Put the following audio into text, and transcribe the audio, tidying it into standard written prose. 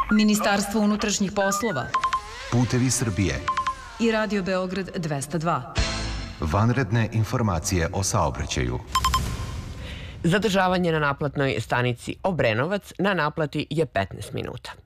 Ministarstvo unutrašnjih poslova, Putevi Srbije i Radio Beograd 202. Vanredne informacije o saobraćaju. Zadržavanje na naplatnoj stanici Obrenovac na naplati je 15 minuta.